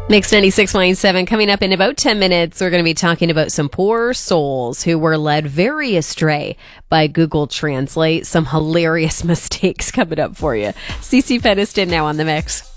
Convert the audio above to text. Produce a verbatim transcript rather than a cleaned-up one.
Mix ninety-six point seven coming up in about ten minutes. We're going to be talking about some poor souls who were led very astray by Google Translate. Some hilarious mistakes coming up for you. Cece Peniston now on the Mix.